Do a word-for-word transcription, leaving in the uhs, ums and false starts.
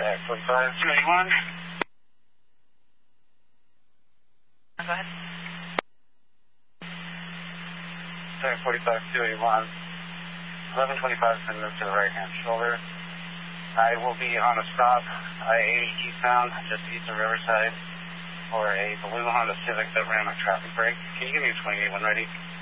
forty-five two eighty-one. Go ahead. forty-five two eighty-one. eleven twenty-five is going to move to the right-hand shoulder. I will be on a stop, I eighty eastbound, just east of Riverside, for a blue Honda Civic that ran a traffic break. Can you give me a twenty-eight one ready?